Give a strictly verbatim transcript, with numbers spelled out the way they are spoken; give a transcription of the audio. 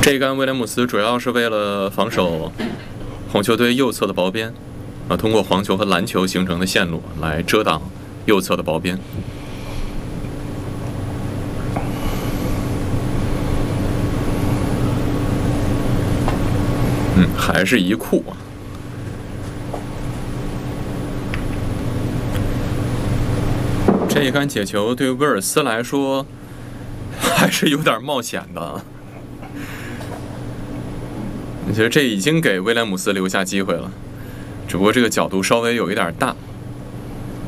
这一杆威廉姆斯主要是为了防守红球队右侧的薄边，啊，通过黄球和蓝球形成的线路来遮挡右侧的薄边。嗯，还是一库啊。这一杆解球对威尔斯来说还是有点冒险的。我觉得这已经给威廉姆斯留下机会了，只不过这个角度稍微有一点大。